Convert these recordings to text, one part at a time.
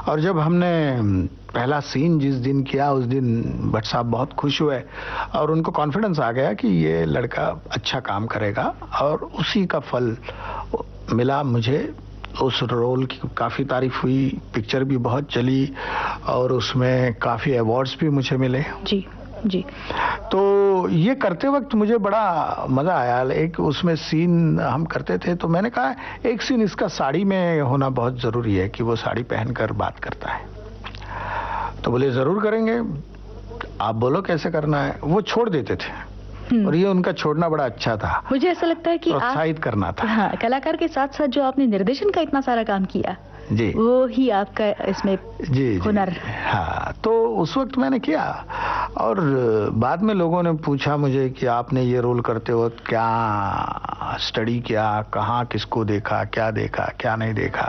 और जब हमने पहला सीन जिस दिन किया उस दिन भट्ट साहब बहुत खुश हुए और उनको कॉन्फिडेंस आ गया कि ये लड़का अच्छा काम करेगा और उसी का फल मिला मुझे। उस रोल की काफ़ी तारीफ हुई, पिक्चर भी बहुत चली और उसमें काफ़ी अवार्ड्स भी मुझे मिले। जी जी। तो ये करते वक्त मुझे बड़ा मज़ा आया। एक उसमें सीन हम करते थे तो मैंने कहा एक सीन इसका साड़ी में होना बहुत ज़रूरी है कि वो साड़ी पहनकर बात करता है। तो बोले ज़रूर करेंगे, आप बोलो कैसे करना है। वो छोड़ देते थे और ये उनका छोड़ना बड़ा अच्छा था। मुझे ऐसा लगता है कि प्रोत्साहित करना था। हाँ, कलाकार के साथ साथ जो आपने निर्देशन का इतना सारा काम किया जी, वो ही आपका इसमें जी हुनर। हाँ, तो उस वक्त मैंने किया और बाद में लोगों ने पूछा मुझे कि आपने ये रोल करते वक्त क्या स्टडी किया, कहाँ किसको देखा, क्या नहीं देखा।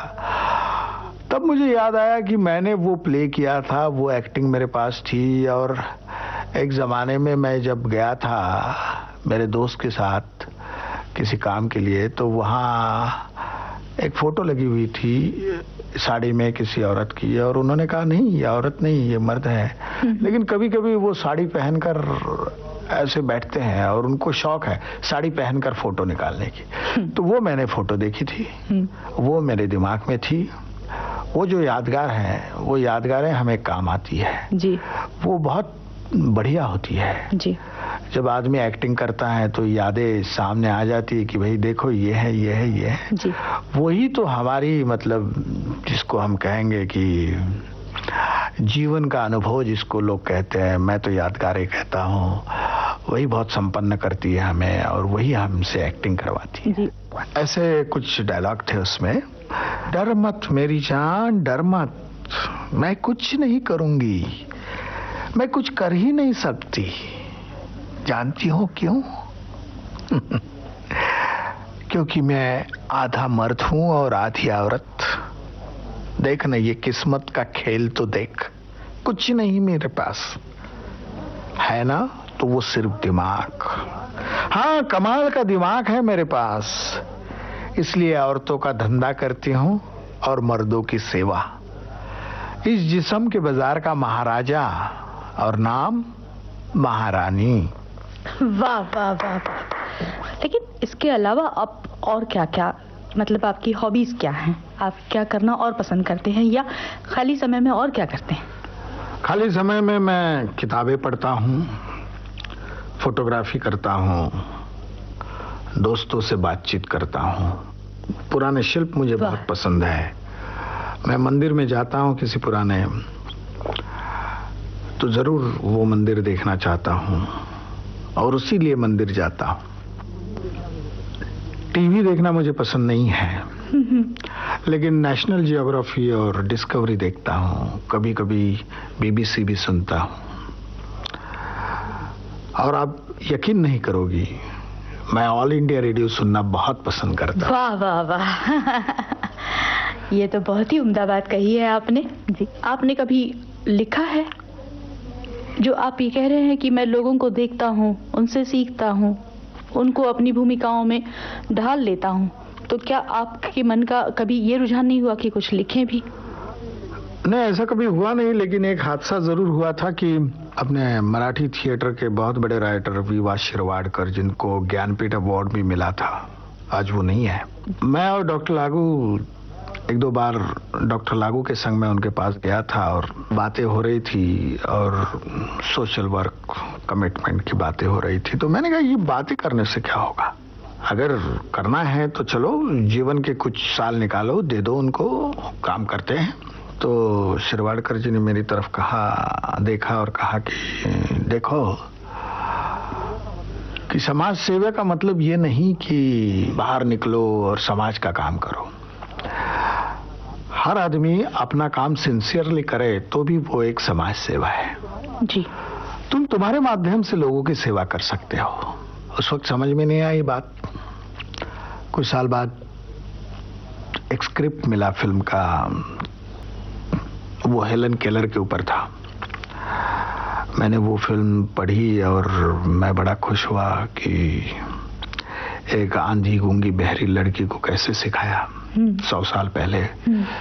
तब मुझे याद आया कि मैंने वो प्ले किया था, वो एक्टिंग मेरे पास थी और एक ज़माने में मैं जब गया था मेरे दोस्त के साथ किसी काम के लिए तो वहाँ एक फ़ोटो लगी हुई थी साड़ी में किसी औरत की और उन्होंने कहा नहीं ये औरत नहीं ये मर्द है। लेकिन कभी कभी वो साड़ी पहनकर ऐसे बैठते हैं और उनको शौक है साड़ी पहनकर फ़ोटो निकालने की। तो वो मैंने फ़ोटो देखी थी, वो मेरे दिमाग में थी। वो जो यादगार हैं वो यादगारें हमें काम आती है जी। वो बहुत बढ़िया होती है जी। जब आदमी एक्टिंग करता है तो यादें सामने आ जाती है कि भाई देखो ये है ये है ये है जी। वही तो हमारी मतलब जिसको हम कहेंगे कि जीवन का अनुभव जिसको लोग कहते हैं, मैं तो यादगारें कहता हूँ, वही बहुत संपन्न करती है हमें और वही हमसे एक्टिंग करवाती है। जी। ऐसे कुछ डायलॉग थे उसमें, डर मत मेरी जान डर मत, मैं कुछ नहीं करूंगी, मैं कुछ कर ही नहीं सकती, जानती हो क्यों? क्योंकि मैं आधा मर्द हूं और आधी औरत। देख ना ये किस्मत का खेल तो देख, कुछ नहीं मेरे पास है ना तो वो सिर्फ दिमाग। हाँ कमाल का दिमाग है मेरे पास, इसलिए औरतों का धंधा करती हूं और मर्दों की सेवा। इस जिस्म के बाजार का महाराजा और नाम महारानी। वाह वाह वाह वाह। लेकिन इसके अलावा आप और क्या क्या, मतलब आपकी हॉबीज क्या हैं? आप क्या करना और पसंद करते हैं या खाली समय में और क्या करते हैं? खाली समय में मैं किताबें पढ़ता हूँ, फोटोग्राफी करता हूँ, दोस्तों से बातचीत करता हूँ। पुराने शिल्प मुझे बहुत पसंद है। मैं मंदिर में जाता हूँ किसी पुराने तो जरूर वो मंदिर देखना चाहता हूँ और उसी लिए मंदिर जाता हूँ। टीवी देखना मुझे पसंद नहीं है लेकिन नेशनल जियोग्राफी और डिस्कवरी देखता हूँ, कभी कभी बीबीसी भी सुनता हूँ। और आप यकीन नहीं करोगी, मैं ऑल इंडिया रेडियो सुनना बहुत पसंद करता हूँ। वाह वाह वाह। ये तो बहुत ही उम्दा बात कही है आपने। जी। आपने कभी लिखा है? जो आप ये कह रहे हैं कि मैं लोगों को देखता हूँ, उनसे सीखता हूँ, उनको अपनी भूमिकाओं में ढाल लेता हूँ, तो क्या आपके मन का कभी ये रुझान नहीं हुआ कि कुछ लिखें भी? नहीं ऐसा कभी हुआ नहीं, लेकिन एक हादसा जरूर हुआ था कि अपने मराठी थिएटर के बहुत बड़े राइटर वी.वा. शिरवाडकर, जिनको ज्ञानपीठ अवार्ड भी मिला था, आज वो नहीं है। मैं और डॉक्टर लागू एक दो बार डॉक्टर लागू के संग में उनके पास गया था और बातें हो रही थी और सोशल वर्क कमिटमेंट की बातें हो रही थी। तो मैंने कहा ये बातें करने से क्या होगा, अगर करना है तो चलो जीवन के कुछ साल निकालो, दे दो उनको, काम करते हैं। तो शिरवाडकर जी ने मेरी तरफ देखा और कहा कि देखो कि समाज सेवा का मतलब ये नहीं कि बाहर निकलो और समाज का काम करो। हर आदमी अपना काम सिंसियरली करे तो भी वो एक समाज सेवा है। जी। तुम्हारे माध्यम से लोगों की सेवा कर सकते हो। उस वक्त समझ में नहीं आई बात। कुछ साल बाद एक स्क्रिप्ट मिला फिल्म का, वो हेलन केलर के ऊपर था। मैंने वो फिल्म पढ़ी और मैं बड़ा खुश हुआ कि एक आंधी गूंगी बहरी लड़की को कैसे सिखाया 100 साल पहले।